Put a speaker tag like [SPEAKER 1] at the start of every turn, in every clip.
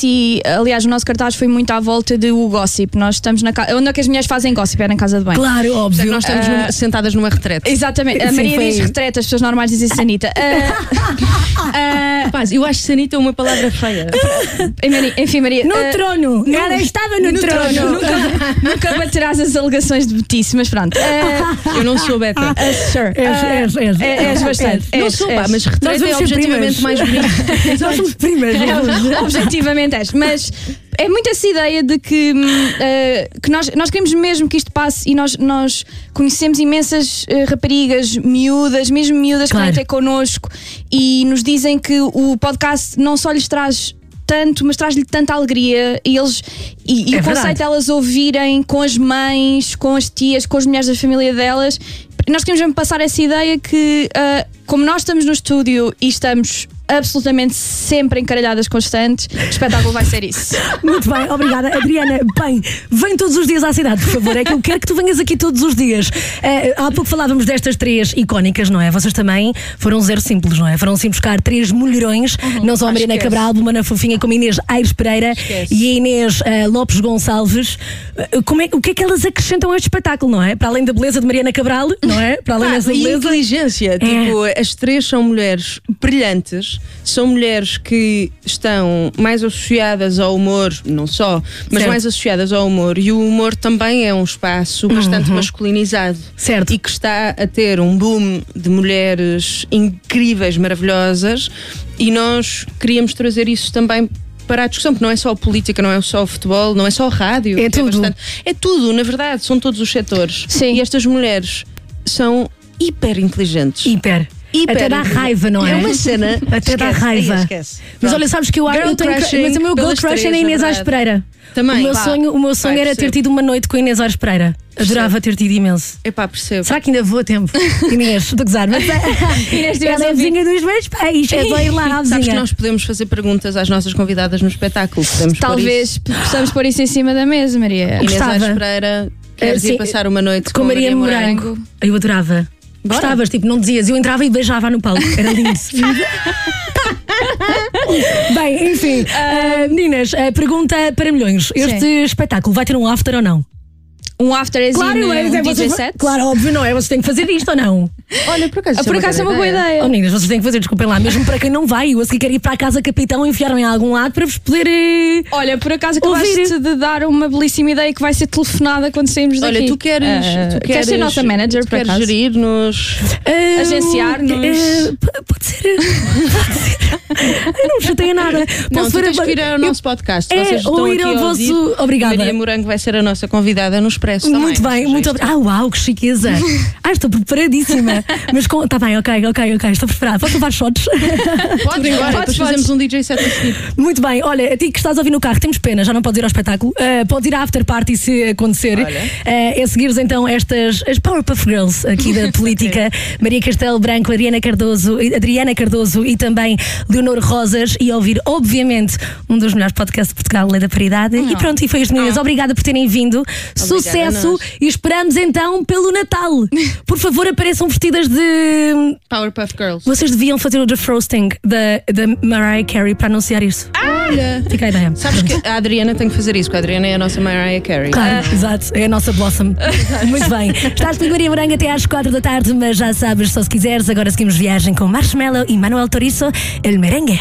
[SPEAKER 1] disso e, aliás, o nosso cartaz foi muito à volta de o gossip. Nós estamos na casa. Onde é que as mulheres fazem gossip? É na casa de banho.
[SPEAKER 2] Claro, óbvio.
[SPEAKER 3] Nós estamos sentadas numa retrete.
[SPEAKER 1] Exatamente. A
[SPEAKER 2] Sim,
[SPEAKER 1] Maria
[SPEAKER 2] foi.
[SPEAKER 1] diz retreta, as pessoas normais dizem sanita.
[SPEAKER 3] Rapaz, eu acho sanita uma palavra feia.
[SPEAKER 1] Enfim, Maria.
[SPEAKER 2] No trono! Ela estava no trono!
[SPEAKER 1] Nunca baterás as alegações de betice, mas pronto.
[SPEAKER 3] Eu não sou beta.
[SPEAKER 1] Sure.
[SPEAKER 2] És
[SPEAKER 1] bastante.
[SPEAKER 3] Não sou, pá, mas
[SPEAKER 2] Nós
[SPEAKER 3] retrete é
[SPEAKER 2] vamos ser
[SPEAKER 3] objetivamente
[SPEAKER 2] primas.
[SPEAKER 3] mais bonito.
[SPEAKER 2] Nós somos primas.
[SPEAKER 1] Objetivamente és. Mas é muito essa ideia de que nós queremos mesmo que isto passe e nós conhecemos imensas raparigas miúdas, mesmo miúdas que vêm até connosco e nos dizem que o podcast não só lhes traz tanto, mas traz-lhe tanta alegria e o conceito de elas ouvirem com as mães, com as tias, com as mulheres da família delas. Nós queremos mesmo passar essa ideia que como nós estamos no estúdio e estamos absolutamente sempre encaralhadas constantes, o espetáculo vai ser isso.
[SPEAKER 2] Muito bem, obrigada. Adriana, bem, vem todos os dias à cidade, por favor. É que eu quero que tu venhas aqui todos os dias. Há pouco falávamos destas três icónicas, não é? Vocês também foram zero simples, não é? Foram-se buscar três mulherões, não só a Mariana Cabral, uma na fofinha, como a Inês Aires Pereira e a Inês Lopes Gonçalves. O que é que elas acrescentam a este espetáculo, não é? Para além da beleza de Mariana Cabral, não é? Para além dessa
[SPEAKER 3] e
[SPEAKER 2] beleza.
[SPEAKER 3] inteligência. Tipo, as três são mulheres brilhantes, são mulheres que estão mais associadas ao humor, não só, mas mais associadas ao humor. E o humor também é um espaço bastante masculinizado.
[SPEAKER 2] Certo.
[SPEAKER 3] E que está a ter um boom de mulheres incríveis, maravilhosas, e nós queríamos trazer isso também para a discussão, porque não é só política, não é só futebol, não é só rádio.
[SPEAKER 2] É tudo.
[SPEAKER 3] É tudo, na verdade, são todos os setores.
[SPEAKER 1] Sim.
[SPEAKER 3] E estas mulheres são hiper inteligentes.
[SPEAKER 2] Hiper. Até dá raiva, não é?
[SPEAKER 3] É uma cena.
[SPEAKER 2] Até dá raiva.
[SPEAKER 3] Esquece.
[SPEAKER 2] Mas olha, sabes que eu tenho. Mas o meu girl crush é na Inês Aires Pereira.
[SPEAKER 3] Também.
[SPEAKER 2] O meu sonho era ter tido uma noite com a Inês Aires Pereira. Adorava ter tido imenso.
[SPEAKER 3] Epá, percebo.
[SPEAKER 2] Será que ainda vou a tempo? Inês, estou a gozar. Mas ela é a vizinha dos meus pais. É só ir lá à
[SPEAKER 3] Sabes que
[SPEAKER 2] vizinha.
[SPEAKER 3] nós podemos fazer perguntas às nossas convidadas no espetáculo. Podemos
[SPEAKER 1] Talvez possamos pôr isso em cima da mesa, Maria.
[SPEAKER 3] Inês
[SPEAKER 2] Gostava.
[SPEAKER 3] Aires Pereira, queres ir passar uma noite
[SPEAKER 2] com Maria Morango. Eu adorava. Gostavas, tipo, não dizias, eu entrava e beijava no palco. Era lindo. Bem, enfim, meninas, pergunta para milhões. Este espetáculo vai ter um after ou não?
[SPEAKER 1] Um after is
[SPEAKER 2] Claro,
[SPEAKER 1] DJ set?
[SPEAKER 2] Claro, óbvio, não é? Vocês têm que fazer isto ou não?
[SPEAKER 3] Olha, por acaso,
[SPEAKER 1] é uma boa ideia.
[SPEAKER 2] Oh, meninas, vocês têm que fazer, desculpem lá, mesmo para quem não vai, eu a seguir quero ir para a casa capitão e enfiar-me em algum lado para vos poder.
[SPEAKER 1] Olha, por acaso acabaste de dar uma belíssima ideia que vai ser telefonada quando saímos daqui.
[SPEAKER 3] Olha, tu queres
[SPEAKER 1] ser nossa manager, por acaso?
[SPEAKER 3] Queres gerir-nos?
[SPEAKER 1] Agenciar-nos?
[SPEAKER 2] Pode ser. Eu não me chateia nada.
[SPEAKER 3] Não, tu tens que vir ao nosso podcast. Vocês estão
[SPEAKER 2] ou ir
[SPEAKER 3] aqui
[SPEAKER 2] ao
[SPEAKER 3] a ouvir.
[SPEAKER 2] vosso. Obrigada.
[SPEAKER 3] Maria Morango vai ser a nossa convidada no Expresso também.
[SPEAKER 2] Muito bem, muito obrigada. Uau, que chiqueza. Estou preparadíssima. Mas está bem, ok, estou preparada. Posso levar shots?
[SPEAKER 3] Podes, agora, depois fazemos um DJ set a seguir.
[SPEAKER 2] Muito bem, olha, a ti que estás a ouvir no carro, temos pena, já não podes ir ao espetáculo. Podes ir à after party se acontecer. É seguires então as Powerpuff Girls aqui da política. Maria Castelo Branco, Adriana Cardoso e também Leonor Rosas, e ouvir, obviamente, um dos melhores podcasts de Portugal, Lei da Paridade. E pronto, e foi as meninas. Obrigada por terem vindo. Sucesso e esperamos então pelo Natal. Por favor, apareçam vestidas de
[SPEAKER 3] Powerpuff Girls.
[SPEAKER 2] Vocês deviam fazer o defrosting da Mariah Carey para anunciar isso.
[SPEAKER 3] Olha,
[SPEAKER 2] fica a ideia.
[SPEAKER 3] Sabes que a Adriana tem que fazer isso, porque a Adriana é a nossa Mariah Carey.
[SPEAKER 2] Claro, exato, é a nossa Blossom. Muito bem. Estás comigo, Maria Morango, até às 4 da tarde, mas já sabes, só se quiseres, agora seguimos viagem com Marshmello e Manuel Turizo, El Merengue.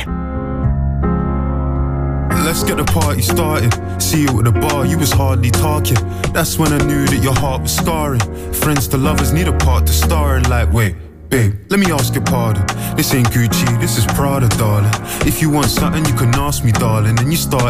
[SPEAKER 4] Let's get the party started. See you at the bar, you was hardly talking. That's when I knew that your heart was scarring. Friends to lovers need a part to star in. Like, wait, babe, let me ask your pardon. This ain't Gucci, this is Prada, darling. If you want something, you can ask me, darling. And you start